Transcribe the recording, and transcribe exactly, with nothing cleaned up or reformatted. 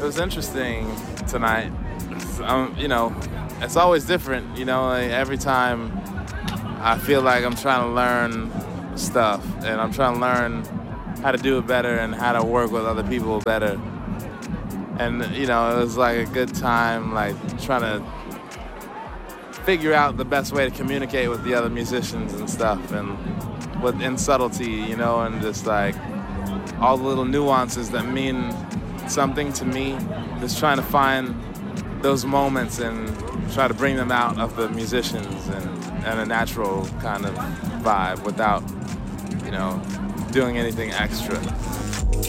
was interesting tonight. Um, you know, it's always different. You know, like every time I feel like I'm trying to learn stuff, and I'm trying to learn how to do it better and how to work with other people better. And you know, it was like a good time, like trying to figure out the best way to communicate with the other musicians and stuff, and with in subtlety, you know, and just like all the little nuances that mean something to me. Just trying to find those moments and try to bring them out of the musicians and, and a natural kind of vibe without, you know, doing anything extra.